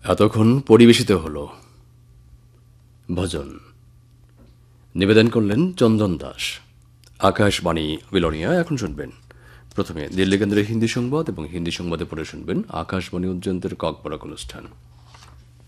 এতক্ষণ পরিবেশিত হল ভজন, নিবেদন করলেন চন্দন দাস। আকাশবাণী বিলোনিয়া। এখন শুনবেন প্রথমে দিল্লি কেন্দ্রের হিন্দি সংবাদ এবং হিন্দি সংবাদে পড়ে শুনবেন আকাশবাণী উজ্জয়ন্তের ককবরক অনুষ্ঠান।